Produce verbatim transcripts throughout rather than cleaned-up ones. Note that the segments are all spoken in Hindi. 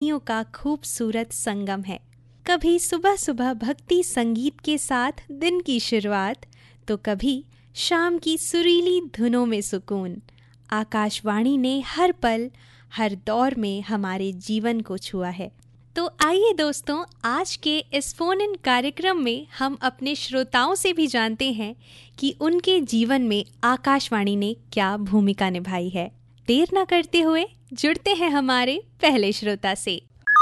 तिथियों का खूबसूरत संगम है। कभी सुबह सुबह भक्ति संगीत के साथ दिन की शुरुआत, तो कभी शाम की सुरीली धुनों में सुकून। आकाशवाणी ने हर पल हर दौर में हमारे जीवन को छुआ है। तो आइए दोस्तों, आज के इस फोन इन कार्यक्रम में हम अपने श्रोताओं से भी जानते हैं कि उनके जीवन में आकाशवाणी ने क्या भूमिका निभाई है। देर न करते हुए जुड़ते हैं हमारे पहले श्रोता से।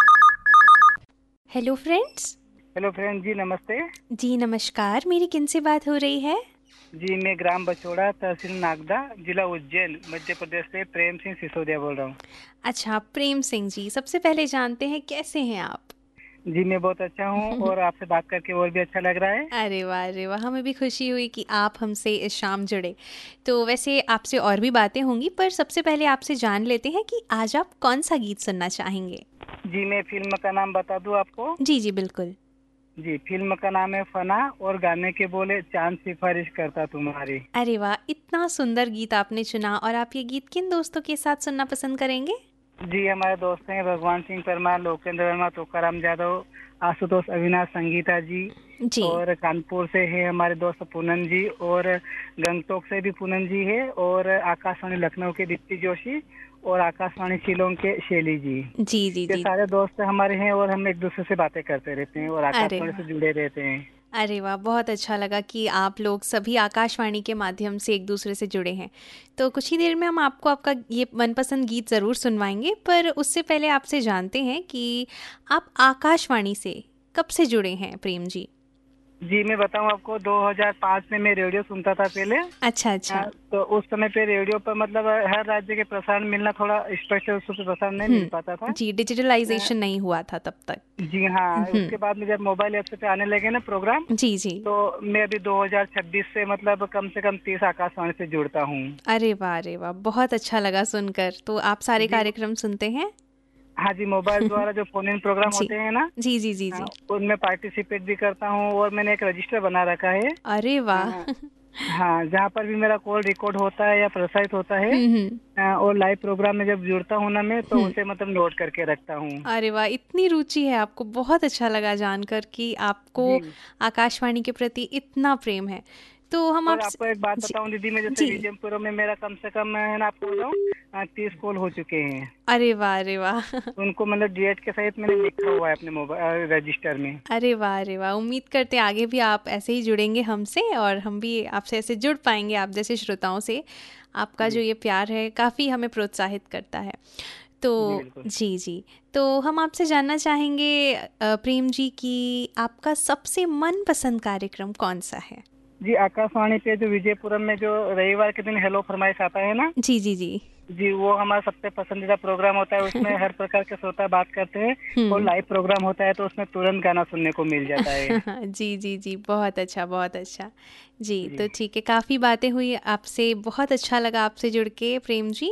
Hello friends. हेलो फ्रेंड जी, नमस्ते जी नमस्कार। मेरी किनसे बात हो रही है? जी, मैं ग्राम बचोड़ा, तहसील नागदा, जिला उज्जैन, मध्य प्रदेश से प्रेम सिंह सिसोदिया बोल रहा हूँ। अच्छा प्रेम सिंह जी, सबसे पहले जानते हैं कैसे हैं आप? जी मैं बहुत अच्छा हूँ और आपसे बात करके और भी अच्छा लग रहा है। अरे वाह अरे वाह, हमें भी खुशी हुई कि आप हमसे इस शाम जुड़े। तो वैसे आपसे और भी बातें होंगी, पर सबसे पहले आपसे जान लेते हैं कि आज आप कौन सा गीत सुनना चाहेंगे। जी मैं फिल्म का नाम बता दूँ आपको? जी जी बिल्कुल। जी, फिल्म का नाम है फना और गाने के बोले चांद सिफारिश करता तुम्हारी। अरे वाह, इतना सुंदर गीत आपने चुना। और आप ये गीत किन दोस्तों के साथ सुनना पसंद करेंगे? जी हमारे दोस्त हैं भगवान सिंह परमार, लोकेंद्र वर्मा, तुकाराम जाधव, आशुतोष, अविनाश, संगीता जी, जी और कानपुर से है हमारे दोस्त पूनम जी, और गंगटोक से भी पूनम जी है, और आकाशवाणी लखनऊ के दीप्ति जोशी, और आकाशवाणी शिलोंग के शैली जी। जी जी ये जी। सारे दोस्त हमारे हैं और हम एक दूसरे से बातें करते रहते हैं और अरे आकाशवाणी वाह से जुड़े रहते हैं। अरे वाह, बहुत अच्छा लगा कि आप लोग सभी आकाशवाणी के माध्यम से एक दूसरे से जुड़े हैं। तो कुछ ही देर में हम आपको आपका ये मनपसंद गीत ज़रूर सुनवाएंगे, पर उससे पहले आपसे जानते हैं कि आप आकाशवाणी से कब से जुड़े हैं प्रेम जी? जी मैं बताऊं आपको, दो हज़ार पाँच में मैं रेडियो सुनता था पहले। अच्छा हाँ, अच्छा। तो उस समय पे रेडियो पर मतलब हर राज्य के प्रसारण मिलना थोड़ा स्पष्ट रूप से प्रसारण नहीं मिल पाता था। हम्म जी, अ, डिजिटलाइजेशन नहीं हुआ था तब तक। जी हाँ, हम्म। उसके बाद में जब मोबाइल ऐप पे आने लगे ना प्रोग्राम, जी जी। तो मैं अभी दो हज़ार छब्बीस से मतलब कम से कम तीस आकाशवाणी से जुड़ता हूँ। अरे वाह अरे वाह, बहुत अच्छा लगा सुनकर। तो आप सारे जी कार्यक्रम सुनते हैं? हाँ जी, मोबाइल द्वारा जो फोन इन प्रोग्राम जी होते हैं ना, जी जी जी अ, जी। उनमें पार्टिसिपेट भी करता हूँ और मैंने एक रजिस्टर बना रखा है। अरे वाह। अ, हाँ, जहाँ पर भी मेरा कॉल रिकॉर्ड होता है या प्रसारित होता है, हम्म हम्म अ, और लाइव प्रोग्राम में जब जुड़ता हूँ ना मैं, तो हम्म। उसे मतलब नोट करके रखता हूँ। अरे वाह, इतनी रुचि है आपको। बहुत अच्छा लगा जानकर कि आपको जी, आकाशवाणी के प्रति इतना प्रेम है। तो हम और आपसे आपको एक बात जी बताऊं दीदी, मैं जैसे जी। विजयपुर में मेरा कम से कम है ना, आपको बताऊं, तीस कॉल हो चुके हैं। अरे वाह अरे वाह। उनको मतलब डेट के सहित मैंने लिखा हुआ है अपने मोबाइल रजिस्टर में। अरे वाह अरे वाह, उम्मीद करते हैं आगे भी आप ऐसे ही जुड़ेंगे हमसे, और हम भी आपसे ऐसे जुड़ पाएंगे आप जैसे श्रोताओं से। आपका जो जी ये प्यार है काफ़ी हमें प्रोत्साहित करता है। तो जी बिल्कुल। जी जी। तो हम आपसे जानना चाहेंगे अ, प्रेम जी, कि आपका सबसे मनपसंद कार्यक्रम कौन सा है? जी, आकाशवाणी पे जो विजयपुरम में जो रविवार के दिन हेलो फरमाइश आता है ना, जी जी जी। जी वो हमारा सबसे पसंदीदा प्रोग्राम होता है। उसमें हर प्रकार के श्रोता बात करते हैं, और हम्म। लाइव प्रोग्राम होता है तो उसमें तुरंत गाना सुनने को मिल जाता है। जी जी जी, बहुत अच्छा बहुत अच्छा। जी जी तो ठीक है, काफ़ी बातें हुई आपसे, बहुत अच्छा लगा आपसे जुड़ के प्रेम जी।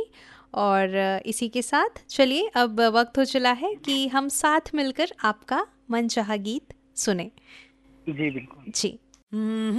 और अ, इसी के साथ चलिए, अब वक्त हो चला है कि हम साथ मिलकर आपका मनचाहा गीत सुने। जी बिल्कुल। जी।